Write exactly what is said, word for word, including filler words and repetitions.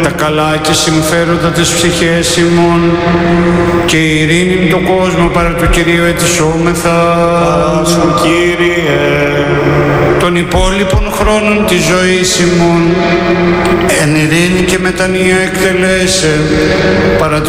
τα καλά και συμφέροντα της ψυχής ημών και η ειρήνη το κόσμο παρά του Κυρίου ετισόμεθα. Παρά σου, Κύριε. Των υπόλοιπων χρόνων της ζωής ημών εν ειρήνη και μετανία εκτελέσε παρά του